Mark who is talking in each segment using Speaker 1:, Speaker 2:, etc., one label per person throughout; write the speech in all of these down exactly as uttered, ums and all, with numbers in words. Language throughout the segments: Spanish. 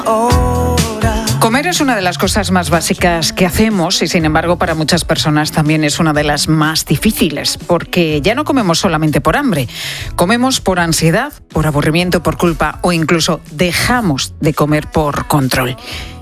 Speaker 1: Comer es una de las cosas más básicas que hacemos y, sin embargo, para muchas personas también es una de las más difíciles, porque ya no comemos solamente por hambre, comemos por ansiedad, por aburrimiento, por culpa o incluso dejamos de comer por control.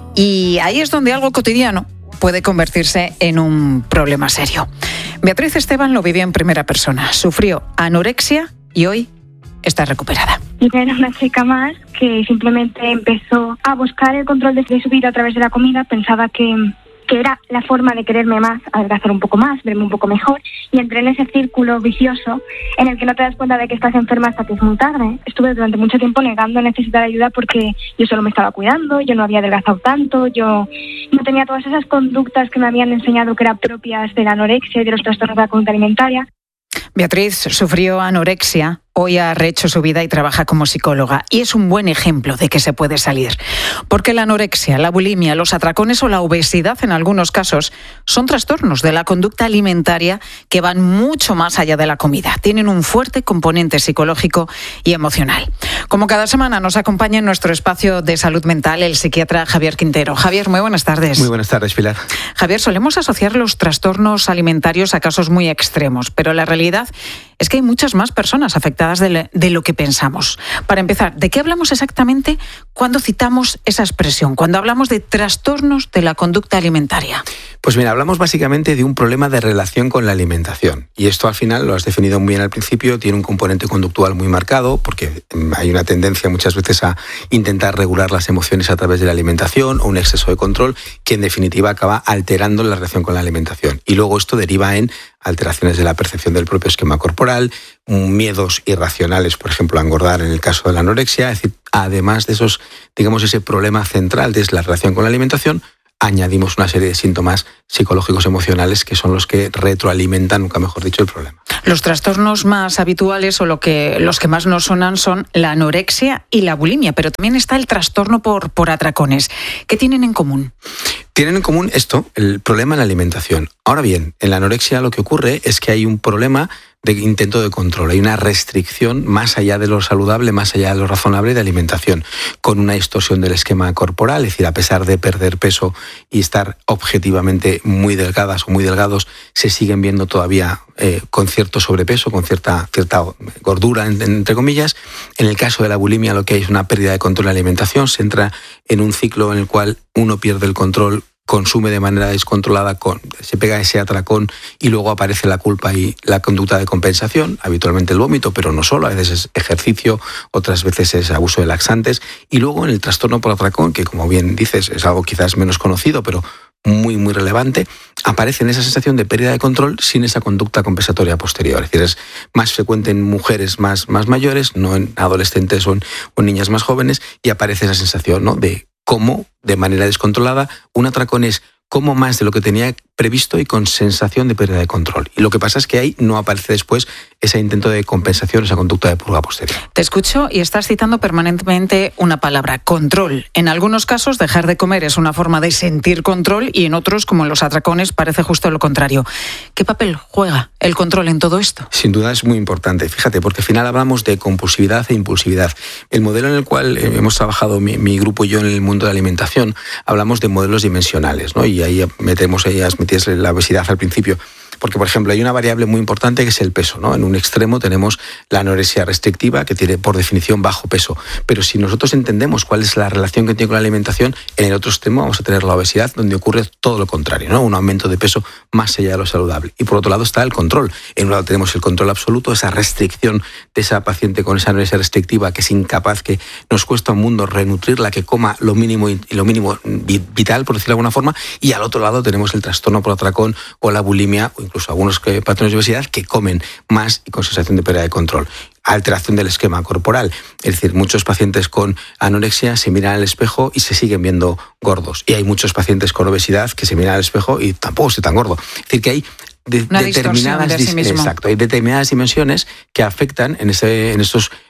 Speaker 1: Y ahí es donde algo cotidiano puede convertirse en un problema serio. Beatriz Esteban lo vivió en primera persona, sufrió anorexia y hoy está recuperada.
Speaker 2: Yo era una chica más que simplemente empezó a buscar el control de su vida a través de la comida. Pensaba que, que era la forma de quererme más, adelgazar un poco más, verme un poco mejor. Y entré en ese círculo vicioso en el que no te das cuenta de que estás enferma hasta que es muy tarde. Estuve durante mucho tiempo negando necesitar ayuda porque yo solo me estaba cuidando, yo no había adelgazado tanto, yo no tenía todas esas conductas que me habían enseñado que eran propias de la anorexia y de los trastornos de la conducta alimentaria.
Speaker 1: Beatriz sufrió anorexia, hoy ha rehecho su vida y trabaja como psicóloga. Y es un buen ejemplo de que se puede salir. Porque la anorexia, la bulimia, los atracones o la obesidad en algunos casos son trastornos de la conducta alimentaria que van mucho más allá de la comida. Tienen un fuerte componente psicológico y emocional. Como cada semana nos acompaña en nuestro espacio de salud mental el psiquiatra Javier Quintero. Javier, muy buenas tardes.
Speaker 3: Muy buenas tardes, Pilar.
Speaker 1: Javier, solemos asociar los trastornos alimentarios a casos muy extremos, pero la realidad es que hay muchas más personas afectadas de, le, de lo que pensamos. Para empezar, ¿de qué hablamos exactamente cuando citamos esa expresión, cuando hablamos de trastornos de la conducta alimentaria?
Speaker 3: Pues mira, hablamos básicamente de un problema de relación con la alimentación. Y esto al final, lo has definido muy bien al principio, tiene un componente conductual muy marcado, porque hay una tendencia muchas veces a intentar regular las emociones a través de la alimentación o un exceso de control que en definitiva acaba alterando la relación con la alimentación. Y luego esto deriva en alteraciones de la percepción del propio esquema corporal, miedos irracionales, por ejemplo, a engordar en el caso de la anorexia. Es decir, además de esos, digamos, ese problema central de la relación con la alimentación, añadimos una serie de síntomas psicológicos emocionales que son los que retroalimentan, nunca mejor dicho, el problema.
Speaker 1: Los trastornos más habituales o lo que, los que más nos sonan son la anorexia y la bulimia, pero también está el trastorno por, por atracones. ¿Qué tienen en común?
Speaker 3: Tienen en común esto, el problema en la alimentación. Ahora bien, en la anorexia lo que ocurre es que hay un problema de intento de control, hay una restricción más allá de lo saludable, más allá de lo razonable de alimentación, con una distorsión del esquema corporal, es decir, a pesar de perder peso y estar objetivamente muy delgadas o muy delgados, se siguen viendo todavía eh, con cierto sobrepeso, con cierta, cierta gordura, entre comillas. En el caso de la bulimia lo que hay es una pérdida de control de la alimentación, se entra en un ciclo en el cual uno pierde el control, consume de manera descontrolada, con, se pega ese atracón y luego aparece la culpa y la conducta de compensación, habitualmente el vómito, pero no solo, a veces es ejercicio, otras veces es abuso de laxantes, y luego en el trastorno por atracón, que como bien dices es algo quizás menos conocido, pero muy muy relevante, aparece en esa sensación de pérdida de control sin esa conducta compensatoria posterior. Es decir, es más frecuente en mujeres más, más mayores, no en adolescentes o en, o en niñas más jóvenes, y aparece esa sensación, ¿no?, de cómo, de manera descontrolada, un atracón es como más de lo que tenía previsto y con sensación de pérdida de control. Y lo que pasa es que ahí no aparece después ese intento de compensación, esa conducta de purga posterior.
Speaker 1: Te escucho y estás citando permanentemente una palabra, control. En algunos casos, dejar de comer es una forma de sentir control y en otros, como en los atracones, parece justo lo contrario. ¿Qué papel juega el control en todo esto?
Speaker 3: Sin duda es muy importante. Fíjate, porque al final hablamos de compulsividad e impulsividad. El modelo en el cual hemos trabajado mi, mi grupo y yo en el mundo de la alimentación, hablamos de modelos dimensionales, ¿no? Y ahí metemos ellas, metías la obesidad al principio. Porque, por ejemplo, hay una variable muy importante que es el peso, ¿no? En un extremo tenemos la anorexia restrictiva, que tiene por definición bajo peso. Pero si nosotros entendemos cuál es la relación que tiene con la alimentación, en el otro extremo vamos a tener la obesidad, donde ocurre todo lo contrario, ¿no? Un aumento de peso más allá de lo saludable. Y por otro lado está el control. En un lado tenemos el control absoluto, esa restricción de esa paciente con esa anorexia restrictiva que es incapaz, que nos cuesta un mundo renutrirla, que coma lo mínimo y lo mínimo vital, por decirlo de alguna forma. Y al otro lado tenemos el trastorno por atracón o la bulimia, o incluso algunos patrones de obesidad que comen más y con sensación de pérdida de control. Alteración del esquema corporal. Es decir, muchos pacientes con anorexia se miran al espejo y se siguen viendo gordos. Y hay muchos pacientes con obesidad que se miran al espejo y tampoco se tan gordo. Es decir, que hay de, determinadas,
Speaker 1: de sí mismo.
Speaker 3: Exacto, hay determinadas dimensiones que afectan en, ese, en estos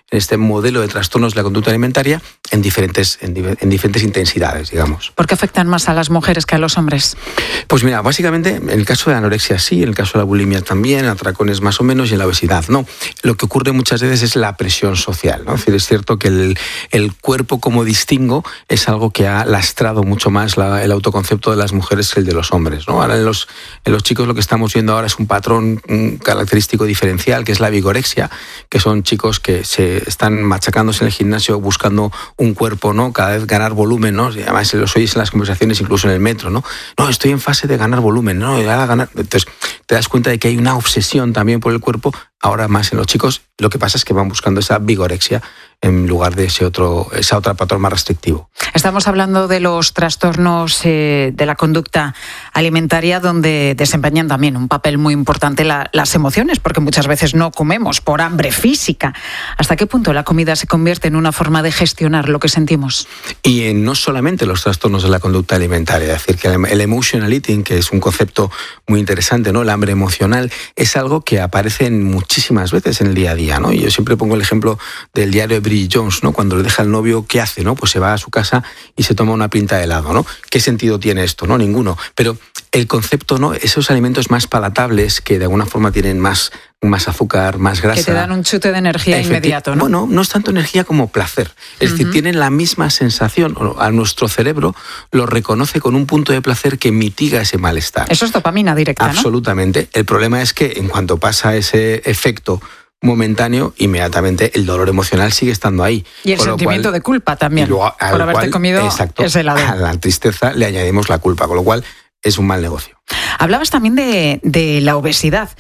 Speaker 3: en este modelo de trastornos de la conducta alimentaria en diferentes, en, en diferentes intensidades, digamos.
Speaker 1: ¿Por qué afectan más a las mujeres que a los hombres?
Speaker 3: Pues mira, básicamente en el caso de la anorexia sí, en el caso de la bulimia también, en atracones más o menos y en la obesidad no. Lo que ocurre muchas veces es la presión social, ¿no? Es decir, es cierto que el, el cuerpo como distingo es algo que ha lastrado mucho más la, el autoconcepto de las mujeres que el de los hombres, ¿no? Ahora en los, en los chicos lo que estamos viendo ahora es un patrón un característico diferencial, que es la vigorexia, que son chicos que se están machacándose en el gimnasio buscando un cuerpo, ¿no? Cada vez ganar volumen, ¿no? Y además los oyes en las conversaciones, incluso en el metro, ¿no? No, estoy en fase de ganar volumen, ¿no? De ganar. Entonces te das cuenta de que hay una obsesión también por el cuerpo, ahora más en los chicos. Lo que pasa es que van buscando esa vigorexia en lugar de ese otro, esa otra patrón más restrictivo.
Speaker 1: Estamos hablando de los trastornos eh, de la conducta alimentaria, donde desempeñan también un papel muy importante la, las emociones, porque muchas veces no comemos por hambre física. ¿Hasta qué punto la comida se convierte en una forma de gestionar lo que sentimos?
Speaker 3: Y eh, no solamente los trastornos de la conducta alimentaria, es decir, que el, el emotional eating, que es un concepto muy interesante, ¿no? El hambre emocional, es algo que aparece muchísimas veces en el día a día, ¿no? Y yo siempre pongo el ejemplo del diario de Bridget Jones, ¿no? Cuando le deja al novio, ¿qué hace? ¿No? Pues se va a su casa y se toma una pinta de helado, ¿no? ¿Qué sentido tiene esto? No, ninguno. Pero el concepto, ¿no? Esos alimentos más palatables que de alguna forma tienen más, más azúcar, más grasa.
Speaker 1: Que te dan un chute de energía inmediato, ¿no?
Speaker 3: Bueno, no es tanto energía como placer. Es uh-huh. decir, tienen la misma sensación. A nuestro cerebro lo reconoce con un punto de placer que mitiga ese malestar.
Speaker 1: Eso es dopamina directa, ¿no?
Speaker 3: Absolutamente. El problema es que en cuanto pasa ese efecto momentáneo, inmediatamente el dolor emocional sigue estando ahí.
Speaker 1: Y el
Speaker 3: con
Speaker 1: sentimiento
Speaker 3: cual,
Speaker 1: de culpa también,
Speaker 3: luego,
Speaker 1: por haberte
Speaker 3: cual,
Speaker 1: comido
Speaker 3: exacto,
Speaker 1: ese helado.
Speaker 3: A la tristeza le añadimos la culpa, con lo cual es un mal negocio.
Speaker 1: Hablabas también de, de la obesidad,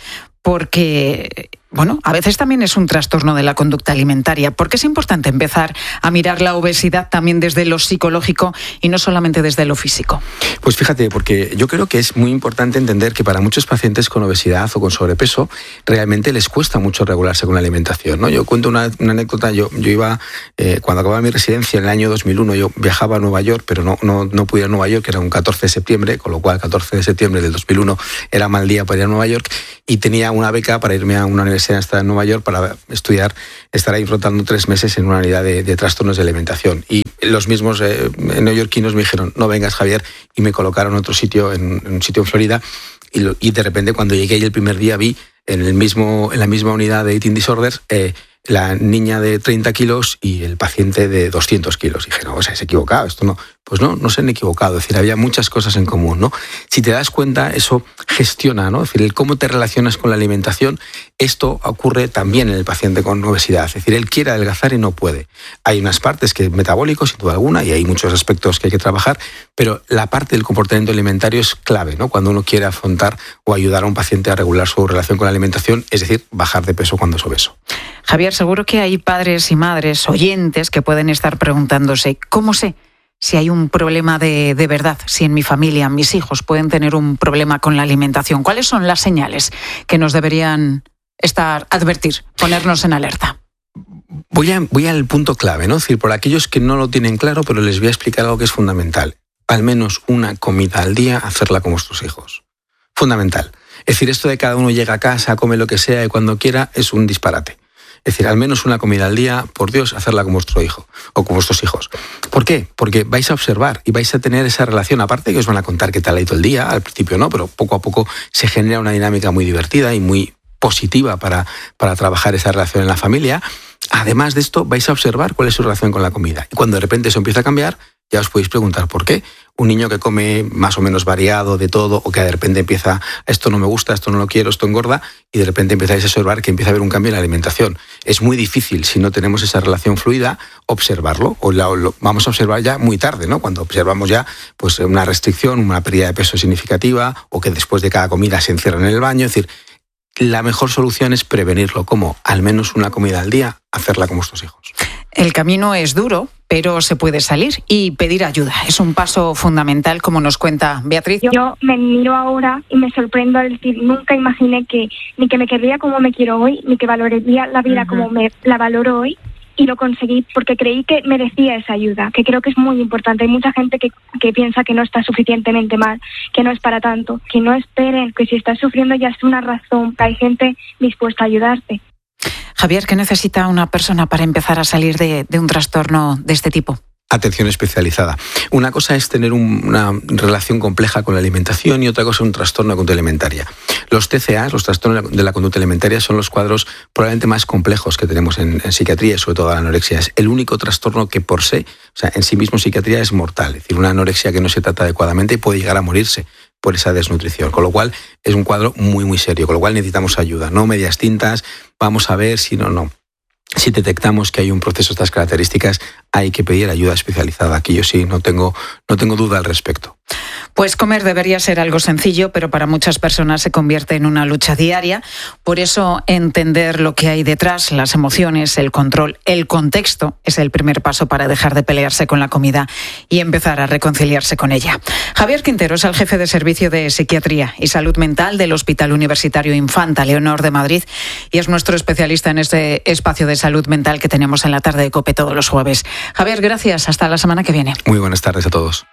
Speaker 1: porque, bueno, a veces también es un trastorno de la conducta alimentaria. ¿Por qué es importante empezar a mirar la obesidad también desde lo psicológico y no solamente desde lo físico?
Speaker 3: Pues fíjate, porque yo creo que es muy importante entender que para muchos pacientes con obesidad o con sobrepeso realmente les cuesta mucho regularse con la alimentación, ¿no? Yo cuento una, una anécdota. Yo, yo iba, eh, cuando acababa mi residencia en el año dos mil uno, yo viajaba a Nueva York, pero no, no, no pude ir a Nueva York, que era un catorce de septiembre, con lo cual el catorce de septiembre del dos mil uno era mal día para ir a Nueva York, y tenía una beca para irme a una universidad en Nueva York para estudiar, estar ahí rotando tres meses en una unidad de, de trastornos de alimentación. Y los mismos eh, neoyorquinos me dijeron, no vengas, Javier, y me colocaron en otro sitio, en, en un sitio en Florida, y, lo, y de repente cuando llegué y el primer día vi en, el mismo, en la misma unidad de eating disorders eh, la niña de treinta kilos y el paciente de doscientos kilos. Y dije, no, o sea, se ha equivocado, esto no. Pues no, no se han equivocado, es decir, había muchas cosas en común, ¿no? Si te das cuenta, eso gestiona, ¿no? Es decir, el cómo te relacionas con la alimentación, esto ocurre también en el paciente con obesidad, es decir, él quiere adelgazar y no puede. Hay unas partes que metabólicos, sin duda alguna, y hay muchos aspectos que hay que trabajar, pero la parte del comportamiento alimentario es clave, ¿no? Cuando uno quiere afrontar o ayudar a un paciente a regular su relación con la alimentación, es decir, bajar de peso cuando es obeso.
Speaker 1: Javier, seguro que hay padres y madres, oyentes, que pueden estar preguntándose, ¿cómo sé si hay un problema de, de verdad? Si en mi familia, mis hijos pueden tener un problema con la alimentación. ¿Cuáles son las señales que nos deberían estar, advertir, ponernos en alerta?
Speaker 3: Voy, a, voy al punto clave, ¿no? Es decir, por aquellos que no lo tienen claro, pero les voy a explicar algo que es fundamental. Al menos una comida al día, hacerla con vuestros hijos. Fundamental. Es decir, esto de cada uno llega a casa, come lo que sea y cuando quiera, es un disparate. Es decir, al menos una comida al día, por Dios, hacerla con vuestro hijo o con vuestros hijos. ¿Por qué? Porque vais a observar y vais a tener esa relación. Aparte que os van a contar qué tal ha ido el día, al principio no, pero poco a poco se genera una dinámica muy divertida y muy positiva para, para trabajar esa relación en la familia. Además de esto, vais a observar cuál es su relación con la comida. Y cuando de repente eso empieza a cambiar, ya os podéis preguntar por qué. Un niño que come más o menos variado de todo, o que de repente empieza, esto no me gusta, esto no lo quiero, esto engorda, y de repente empezáis a observar que empieza a haber un cambio en la alimentación. Es muy difícil, si no tenemos esa relación fluida, observarlo, o lo, lo vamos a observar ya muy tarde, ¿no? Cuando observamos ya pues, una restricción, una pérdida de peso significativa, o que después de cada comida se encierran en el baño. Es decir, la mejor solución es prevenirlo, como al menos una comida al día, hacerla con vuestros hijos.
Speaker 1: El camino es duro, pero se puede salir y pedir ayuda. Es un paso fundamental, como nos cuenta Beatriz.
Speaker 2: Yo me miro ahora y me sorprendo al decir, nunca imaginé que ni que me querría como me quiero hoy, ni que valoraría la vida uh-huh. como me la valoro hoy. Y lo conseguí porque creí que merecía esa ayuda, que creo que es muy importante. Hay mucha gente que, que piensa que no está suficientemente mal, que no es para tanto, que no esperen, que si estás sufriendo ya es una razón, que hay gente dispuesta a ayudarte.
Speaker 1: Javier, ¿qué necesita una persona para empezar a salir de, de un trastorno de este tipo?
Speaker 3: Atención especializada. Una cosa es tener un, una relación compleja con la alimentación y otra cosa es un trastorno de conducta alimentaria. Los T C A, los trastornos de la conducta alimentaria, son los cuadros probablemente más complejos que tenemos en, en psiquiatría y sobre todo la anorexia. Es el único trastorno que por sí, o sea, en sí mismo en psiquiatría es mortal. Es decir, una anorexia que no se trata adecuadamente puede llegar a morirse por esa desnutrición. Con lo cual es un cuadro muy, muy serio. Con lo cual necesitamos ayuda. No medias tintas, vamos a ver si no, no. Si detectamos que hay un proceso de estas características, hay que pedir ayuda especializada. Aquí yo sí no tengo, no tengo duda al respecto.
Speaker 1: Pues comer debería ser algo sencillo, pero para muchas personas se convierte en una lucha diaria. Por eso, entender lo que hay detrás, las emociones, el control, el contexto, es el primer paso para dejar de pelearse con la comida y empezar a reconciliarse con ella. Javier Quintero es el jefe de Servicio de Psiquiatría y Salud Mental del Hospital Universitario Infanta Leonor de Madrid y es nuestro especialista en este espacio de salud mental que tenemos en la tarde de COPE todos los jueves. Javier, gracias. Hasta la semana que viene.
Speaker 3: Muy buenas tardes a todos.